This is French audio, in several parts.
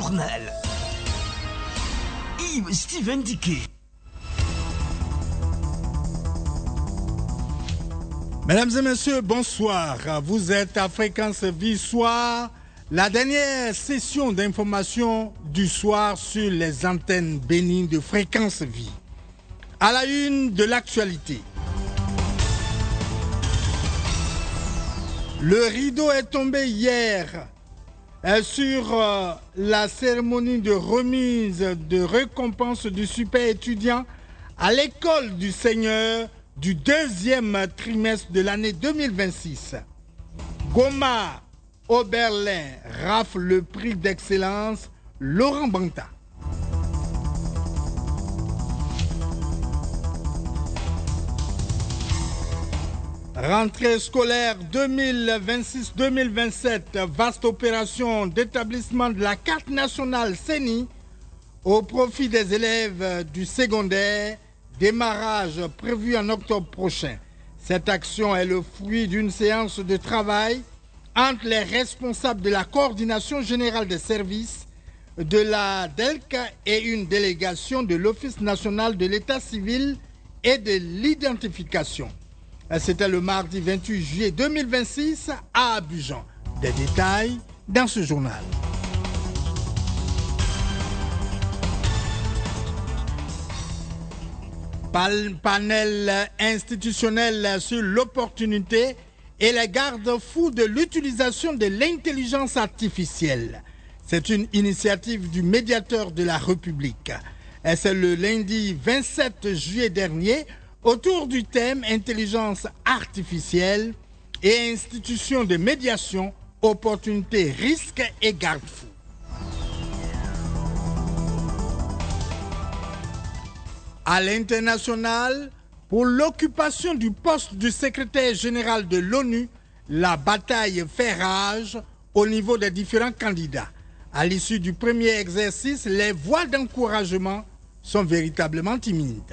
journal. Yves Steven Diquet. Mesdames et messieurs, bonsoir. Vous êtes à Fréquence Vie Soir, la dernière session d'information du soir sur les antennes bénignes de Fréquence Vie. À la une de l'actualité. Le rideau est tombé hier sur la cérémonie de remise de récompense du super étudiant à l'école du Seigneur du deuxième trimestre de l'année 2026. Goma Oberlin rafle le prix d'excellence Laurent Banta. Rentrée scolaire 2026-2027, vaste opération d'établissement de la carte nationale CENI au profit des élèves du secondaire, démarrage prévu en octobre prochain. Cette action est le fruit d'une séance de travail entre les responsables de la coordination générale des services de la DELC et une délégation de l'Office national de l'état civil et de l'identification. C'était le mardi 28 juillet 2026 à Abidjan. Des détails dans ce journal. Panel institutionnel sur l'opportunité et les garde-fous de l'utilisation de l'intelligence artificielle. C'est une initiative du médiateur de la République. Et c'est le lundi 27 juillet dernier, autour du thème intelligence artificielle et institutions de médiation, opportunités, risques et garde-fous. À l'international, pour l'occupation du poste du secrétaire général de l'ONU, la bataille fait rage au niveau des différents candidats. À l'issue du premier exercice, les voix d'encouragement sont véritablement timides.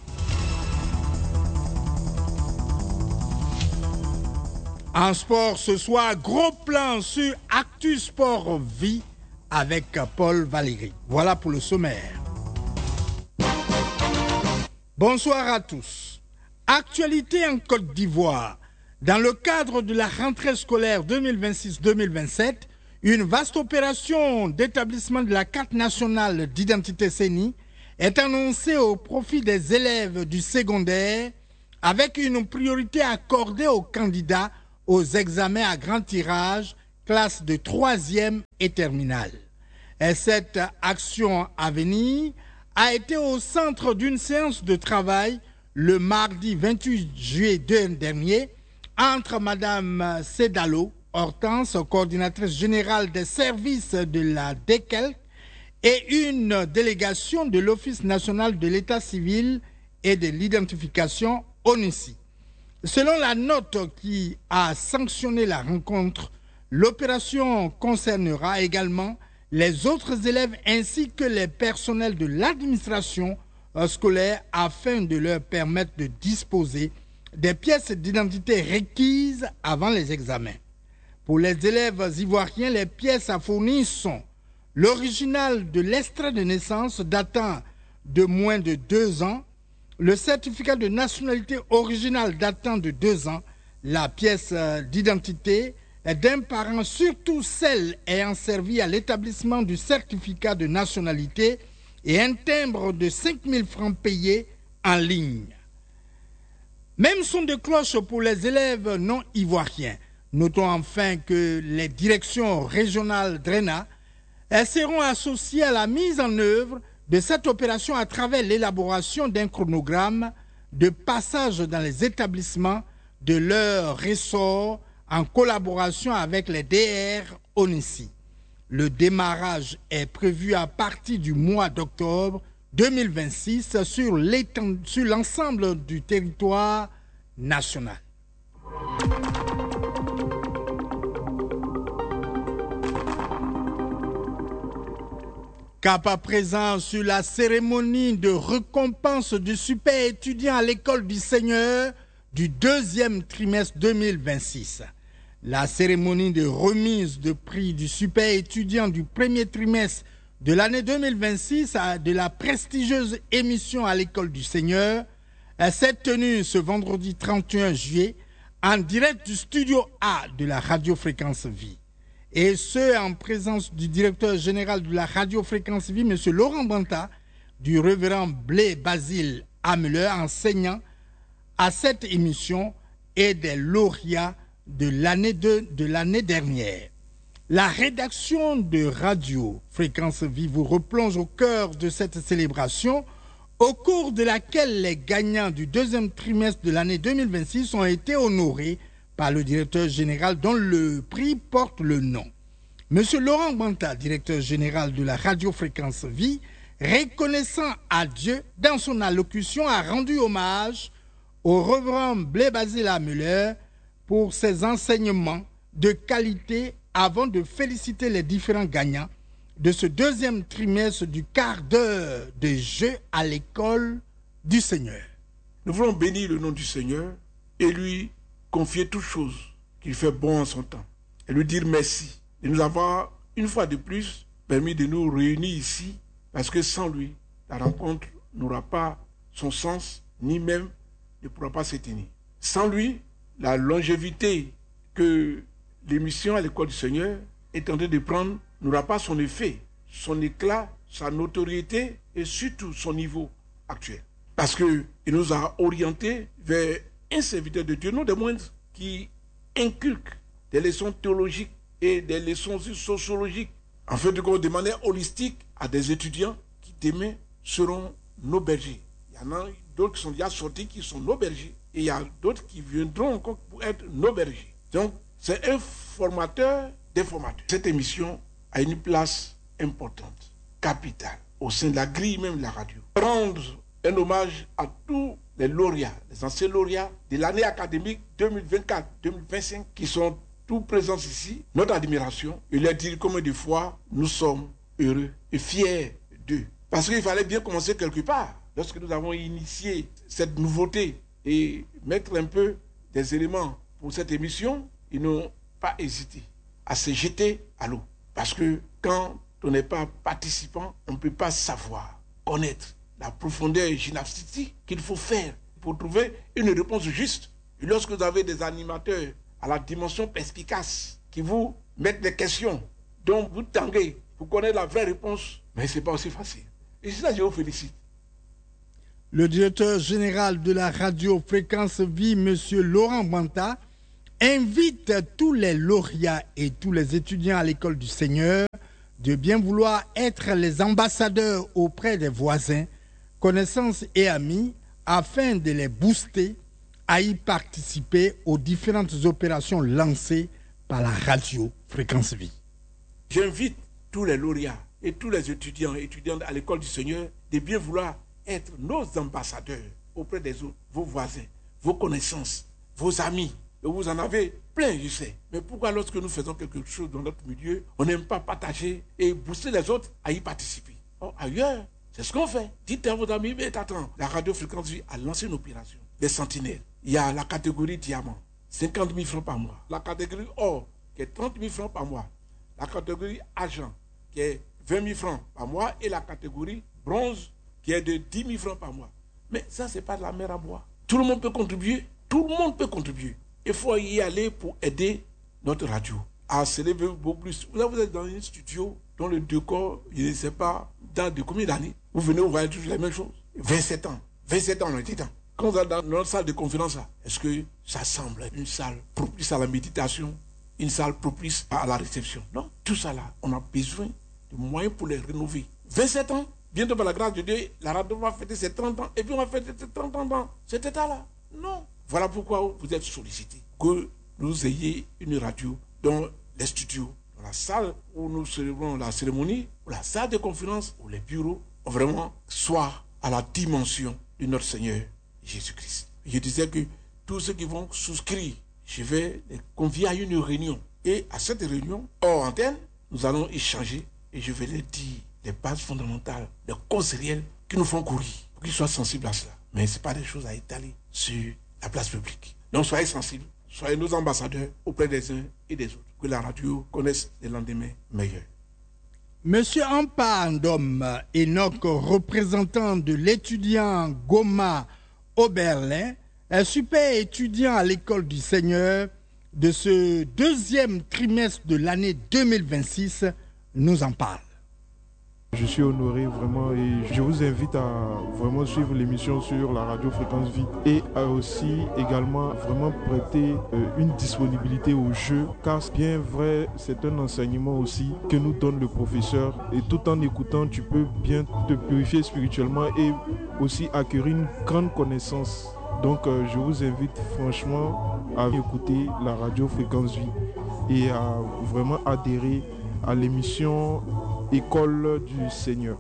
En sport ce soir, gros plan sur Actu Sport Vie avec Paul Valéry. Voilà pour le sommaire. Bonsoir à tous. Actualité en Côte d'Ivoire. Dans le cadre de la rentrée scolaire 2026-2027, une vaste opération d'établissement de la carte nationale d'identité CENI est annoncée au profit des élèves du secondaire avec une priorité accordée aux candidats aux examens à grand tirage, classe de 3e et terminale. Et cette action à venir a été au centre d'une séance de travail le mardi 28 juillet dernier entre Madame Sedalo, Hortense, coordinatrice générale des services de la DECEL, et une délégation de l'Office national de l'état civil et de l'identification ONUCI. Selon la note qui a sanctionné la rencontre, l'opération concernera également les autres élèves ainsi que les personnels de l'administration scolaire afin de leur permettre de disposer des pièces d'identité requises avant les examens. Pour les élèves ivoiriens, les pièces à fournir sont l'original de l'extrait de naissance datant de moins de 2 ans, le certificat de nationalité originale datant de 2 ans, la pièce d'identité d'un parent, surtout celle ayant servi à l'établissement du certificat de nationalité et un timbre de 5 000 francs payés en ligne. Même son de cloche pour les élèves non ivoiriens. Notons enfin que les directions régionales DRENA seront associées à la mise en œuvre de cette opération à travers l'élaboration d'un chronogramme de passage dans les établissements de leur ressort en collaboration avec les DR ONUCI. Le démarrage est prévu à partir du mois d'octobre 2026 sur l'ensemble du territoire national. Cap à présent sur la cérémonie de récompense du super étudiant à l'école du Seigneur du deuxième trimestre 2026. La cérémonie de remise de prix du super étudiant du premier trimestre de l'année 2026 de la prestigieuse émission à l'école du Seigneur s'est tenue ce vendredi 31 juillet en direct du studio A de la Radio Fréquence Vie. Et ce, en présence du directeur général de la Radio Fréquence Vie, M. Laurent Banta, du révérend Blé Basile Amuller, enseignant à cette émission, et des lauréats de l'année dernière. La rédaction de Radio Fréquence Vie vous replonge au cœur de cette célébration, au cours de laquelle les gagnants du deuxième trimestre de l'année 2026 ont été honorés par le directeur général dont le prix porte le nom. Monsieur Laurent Banta, directeur général de la Radio Fréquence Vie, reconnaissant à Dieu dans son allocution, a rendu hommage au révérend Blé Basile Amuller pour ses enseignements de qualité avant de féliciter les différents gagnants de ce deuxième trimestre du quart d'heure de jeu à l'école du Seigneur. Nous voulons bénir le nom du Seigneur et lui confier toutes choses qu'il fait bon en son temps et lui dire merci de nous avoir une fois de plus permis de nous réunir ici, parce que sans lui, la rencontre n'aura pas son sens, ni même ne pourra pas se tenir. Sans lui, la longévité que l'émission à l'école du Seigneur est en train de prendre n'aura pas son effet, son éclat, sa notoriété et surtout son niveau actuel. Parce qu'il nous a orientés vers un serviteur de Dieu, non des moindres, qui inculque des leçons théologiques et des leçons aussi sociologiques, en fait, de manière holistique à des étudiants qui demain seront nos bergers. Il y en a d'autres qui sont déjà sortis, qui sont nos bergers, et il y a d'autres qui viendront encore pour être nos bergers. Donc, c'est un formateur des formateurs. Cette émission a une place importante, capitale, au sein de la grille même de la radio. Rendre un hommage à tous les lauréats, les anciens lauréats de l'année académique 2024-2025 qui sont tous présents ici, notre admiration, et leur dire combien de fois nous sommes heureux et fiers d'eux. Parce qu'il fallait bien commencer quelque part. Lorsque nous avons initié cette nouveauté et mettre un peu des éléments pour cette émission, ils n'ont pas hésité à se jeter à l'eau. Parce que quand on n'est pas participant, on ne peut pas savoir, connaître la profondeur gymnastique qu'il faut faire pour trouver une réponse juste. Et lorsque vous avez des animateurs à la dimension perspicace qui vous mettent des questions dont vous tanguez pour connaître la vraie réponse, mais ce n'est pas aussi facile. Et c'est ça que je vous félicite. Le directeur général de la Radio Fréquence Vie, M. Laurent Banta, invite tous les lauréats et tous les étudiants à l'école du Seigneur de bien vouloir être les ambassadeurs auprès des voisins, connaissances et amis, afin de les booster à y participer aux différentes opérations lancées par la Radio Fréquence Vie. J'invite tous les lauréats et tous les étudiants et étudiantes à l'école du Seigneur de bien vouloir être nos ambassadeurs auprès des autres, vos voisins, vos connaissances, vos amis. Et vous en avez plein, je sais. Mais pourquoi lorsque nous faisons quelque chose dans notre milieu, on n'aime pas partager et booster les autres à y participer? Or, ailleurs, c'est ce qu'on fait. Dites à vos amis, mais attends, la Radio Fréquence Vie a lancé une opération. Les sentinelles. Il y a la catégorie diamant, 50 000 francs par mois. La catégorie or, qui est 30 000 francs par mois. La catégorie argent, qui est 20 000 francs par mois. Et la catégorie bronze, qui est de 10 000 francs par mois. Mais ça, ce n'est pas de la mer à boire. Tout le monde peut contribuer. Tout le monde peut contribuer. Il faut y aller pour aider notre radio à s'élever beaucoup plus. Vous êtes dans un studio dont le décor, je ne sais pas, dans de combien d'années. Vous venez, vous voyez toujours la même chose. 27 ans. 27 ans, on a dit tant. Quand vous êtes dans notre salle de conférence, là, est-ce que ça semble une salle propice à la méditation, une salle propice à la réception? Non, tout ça là, on a besoin de moyens pour les rénover. 27 ans, bientôt par la grâce de Dieu, la radio va fêter ses 30 ans, et puis on va fêter ses 30 ans dans cet état-là. Non. Voilà pourquoi vous êtes sollicités. Que nous ayez une radio dans les studios, dans la salle où nous célébrons la cérémonie, ou la salle de conférence, ou les bureaux, vraiment soient à la dimension de notre Seigneur Jésus-Christ. Je disais que tous ceux qui vont souscrire, je vais les convier à une réunion. Et à cette réunion, hors antenne, nous allons échanger et je vais leur dire les bases fondamentales, les causes réelles qui nous font courir, pour qu'ils soient sensibles à cela. Mais ce n'est pas des choses à étaler sur la place publique. Donc soyez sensibles, soyez nos ambassadeurs auprès des uns et des autres. Que la radio connaisse des lendemains meilleurs. Monsieur Ampa Ndom Enoch, représentant de l'étudiant Goma Oberlin, un super étudiant à l'école du Seigneur de ce deuxième trimestre de l'année 2026, nous en parle. Je suis honoré vraiment et je vous invite à vraiment suivre l'émission sur la radio Fréquence Vie et à aussi également vraiment prêter une disponibilité au jeu, car bien vrai c'est un enseignement aussi que nous donne le professeur, et tout en écoutant tu peux bien te purifier spirituellement et aussi acquérir une grande connaissance. Donc je vous invite franchement à écouter la radio Fréquence Vie et à vraiment adhérer à l'émission École du Seigneur.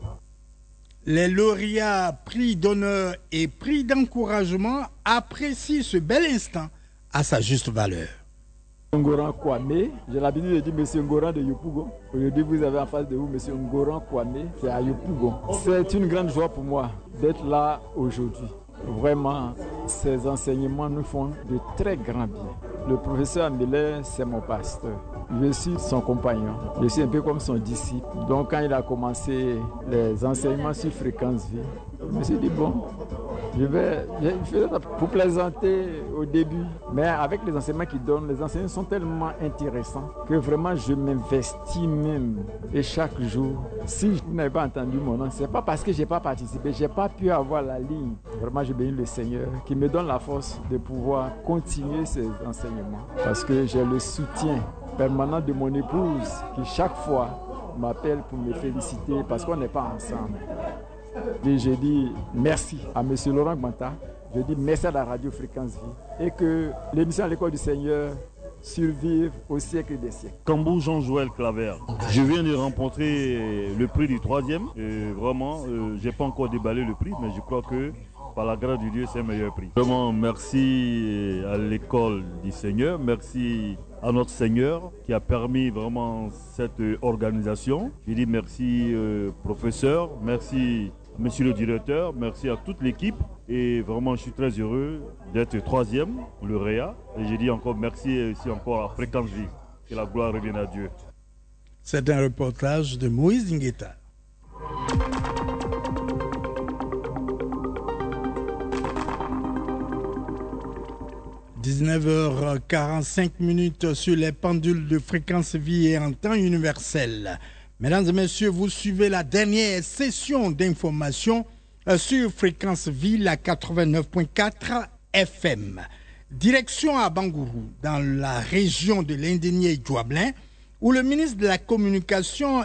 Les lauréats prix d'honneur et prix d'encouragement apprécient ce bel instant à sa juste valeur. Ngoran Kwame, j'ai l'habitude de dire Monsieur Ngoran de Yopougon. Aujourd'hui, vous avez en face de vous Monsieur Ngoran Kwame, qui est à Yopougon. C'est une grande joie pour moi d'être là aujourd'hui. Vraiment, ces enseignements nous font de très grands bien. Le professeur Miller, c'est mon pasteur. Je suis son compagnon. Je suis un peu comme son disciple. Donc, quand il a commencé les enseignements sur Fréquence Vie, je me suis dit, bon, je faisais ça pour plaisanter au début. Mais avec les enseignements qu'il donne, les enseignements sont tellement intéressants que vraiment, je m'investis même. Et chaque jour, si vous n'avez pas entendu mon nom, ce n'est pas parce que je n'ai pas participé, je n'ai pas pu avoir la ligne. Vraiment, je bénis le Seigneur qui me donne la force de pouvoir continuer ces enseignements. Parce que j'ai le soutien permanent de mon épouse qui chaque fois m'appelle pour me féliciter parce qu'on n'est pas ensemble. Et je dis merci à M. Laurent Gbanta, je dis merci à la radio Fréquence Vie et que l'émission à l'école du Seigneur survive au siècle des siècles. Cambou Jean-Joël Claver. Je viens de remporter le prix du 3e. Et vraiment, je n'ai pas encore déballé le prix, mais je crois que par la grâce de Dieu, c'est un meilleur prix. Vraiment, merci à l'école du Seigneur, merci à notre Seigneur qui a permis vraiment cette organisation. Je dis merci professeur, merci monsieur le directeur, merci à toute l'équipe. Et vraiment, je suis très heureux d'être 3e, le Réa. Et je dis encore merci aussi encore à Fréquence Vie. Que la gloire revienne à Dieu. C'est un reportage de Moïse Ngueta. « 19h45 sur les pendules de Fréquence Vie et en temps universel. Mesdames et messieurs, vous suivez la dernière session d'information sur Fréquence Vie, la 89.4 FM. Direction à Bangourou, dans la région de l'Indénié-Douablin, où le ministre de la Communication